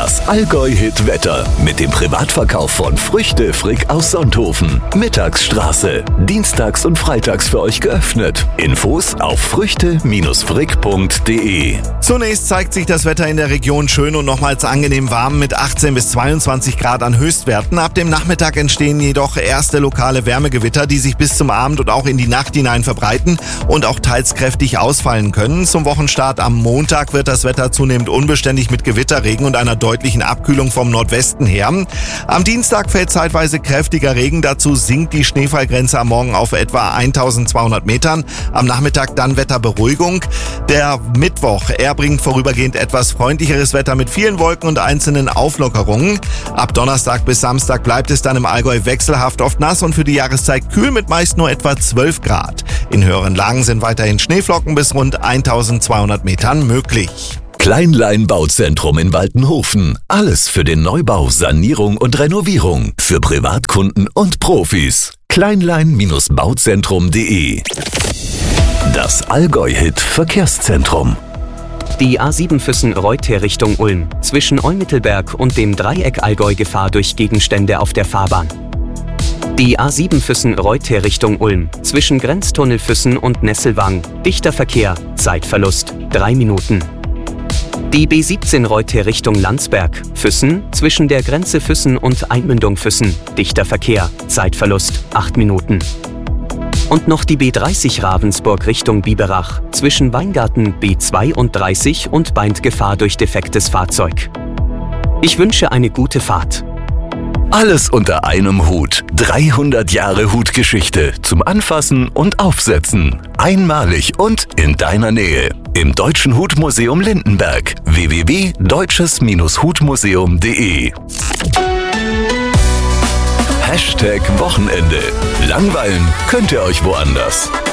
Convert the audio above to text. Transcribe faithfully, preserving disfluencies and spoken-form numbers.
Das Allgäu-Hit-Wetter mit dem Privatverkauf von Früchte Frick aus Sonthofen. Mittagsstraße. Dienstags und freitags für euch geöffnet. Infos auf früchte frick punkt de. Zunächst zeigt sich das Wetter in der Region schön und nochmals angenehm warm mit achtzehn bis zweiundzwanzig Grad an Höchstwerten. Ab dem Nachmittag entstehen jedoch erste lokale Wärmegewitter, die sich bis zum Abend und auch in die Nacht hinein verbreiten und auch teils kräftig ausfallen können. Zum Wochenstart am Montag wird das Wetter zunehmend unbeständig mit Gewitterregen und einer deutlichen Abkühlung vom Nordwesten her. Am Dienstag fällt zeitweise kräftiger Regen, dazu sinkt die Schneefallgrenze am Morgen auf etwa eintausendzweihundert Metern. Am Nachmittag dann Wetterberuhigung. Der Mittwoch, er bringt vorübergehend etwas freundlicheres Wetter mit vielen Wolken und einzelnen Auflockerungen. Ab Donnerstag bis Samstag bleibt es dann im Allgäu wechselhaft oft nass und für die Jahreszeit kühl mit meist nur etwa zwölf Grad. In höheren Lagen sind weiterhin Schneeflocken bis rund eintausendzweihundert Metern möglich. Kleinlein Bauzentrum in Waltenhofen. Alles für den Neubau, Sanierung und Renovierung. Für Privatkunden und Profis. kleinlein bauzentrum punkt de. Das Allgäu-Hit Verkehrszentrum. Die A sieben Füssen-Reuter Richtung Ulm. Zwischen Olmittelberg und dem Dreieck Allgäu Gefahr durch Gegenstände auf der Fahrbahn. Die A sieben Füssen-Reuter Richtung Ulm. Zwischen Grenztunnel Füssen und Nesselwang. Dichter Verkehr. Zeitverlust. drei Minuten. Die B siebzehn Reuter Richtung Landsberg. Füssen. Zwischen der Grenze Füssen und Einmündung Füssen. Dichter Verkehr. Zeitverlust. acht Minuten. Und noch die B dreißig Ravensburg Richtung Biberach. Zwischen Weingarten B zweiunddreißig und Beint Gefahr durch defektes Fahrzeug. Ich wünsche eine gute Fahrt. Alles unter einem Hut. dreihundert Jahre Hutgeschichte zum Anfassen und Aufsetzen. Einmalig und in deiner Nähe. Im Deutschen Hutmuseum Lindenberg. w w w punkt deutsches hutmuseum punkt de. Hashtag Wochenende. Langweilen könnt ihr euch woanders.